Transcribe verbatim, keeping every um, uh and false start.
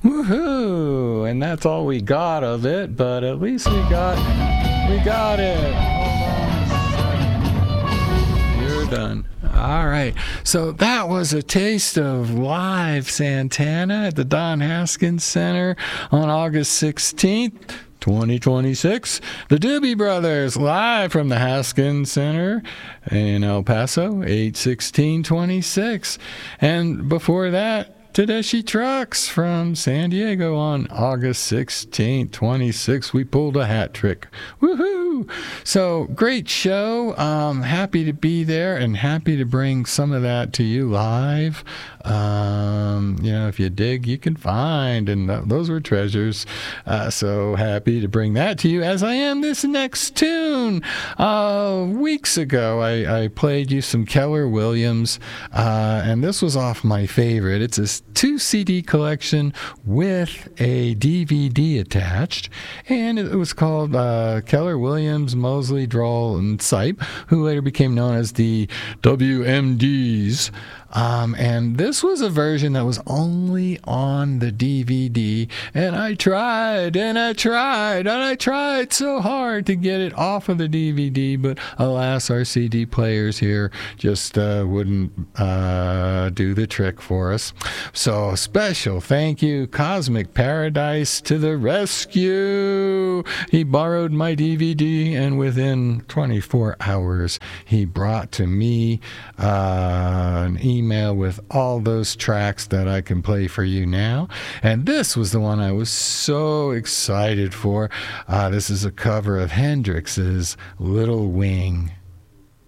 Woohoo! And that's all we got of it, but at least we got we got it. Hold on. You're done. All right. So that was a taste of live Santana at the Don Haskins Center on August sixteenth. twenty twenty-six, the Doobie Brothers live from the Haskins Center in El Paso, eight sixteen twenty-six. And before that, Tedeschi Trucks from San Diego on August sixteenth, twenty-six. We pulled a hat trick. Woohoo! So, great show. Um, happy to be there and happy to bring some of that to you live. Um, you know, if you dig, you can find, and th- those were treasures. Uh, so happy to bring that to you, as I am this next tune. Uh, weeks ago, I, I played you some Keller Williams, uh, and this was off my favorite. It's a two C D collection with a D V D attached, and it was called uh, Keller Williams, Mosley, Droll, and Sipe, who later became known as the W M Ds. Um, and this was a version that was only on the D V D, and I tried, and I tried, and I tried so hard to get it off of the D V D, but alas, our C D players here just uh, wouldn't uh, do the trick for us. So, special thank you, Cosmic Paradise, to the rescue. He borrowed my D V D, and within twenty-four hours, he brought to me uh, an email with all those tracks that I can play for you now. And this was the one I was so excited for. Uh, this is a cover of Hendrix's Little Wing.